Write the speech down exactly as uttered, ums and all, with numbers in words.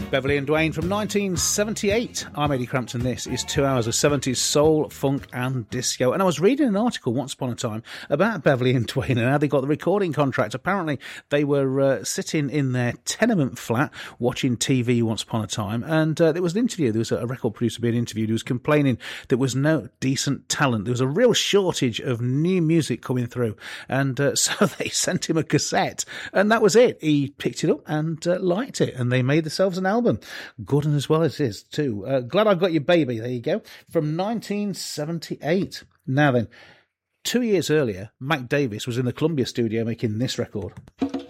Beverly and Dwayne from nineteen seventy-eight. I'm Eddie Crampton. This is two hours of seventies soul, funk and disco. And I was reading an article once upon a time about Beverly and Dwayne and how they got the recording contract. Apparently they were uh, sitting in their tenement flat watching T V once upon a time, and uh, there was an interview. There was a record producer being interviewed who was complaining there was no decent talent. There was a real shortage of new music coming through, and uh, so they sent him a cassette, and that was it. He picked it up and uh, liked it, and they made themselves an album. Good and as well as it is too. Uh, Glad I've Got Your Baby, there you go, from nineteen seventy-eight. Now then, two years earlier, Mac Davis was in the Columbia studio making this record.